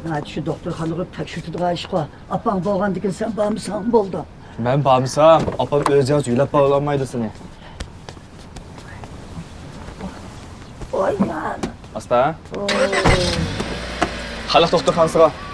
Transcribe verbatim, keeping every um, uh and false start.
Hadi şu doktorxanaga tekşürtüdüğü iş var. Apan boğandıkın sen bağımsan boldu. Ben bağımsam, apam özgaz yüylep bağlanmaydı seni. Oy yani. Asta? Halak doktorxanasıga.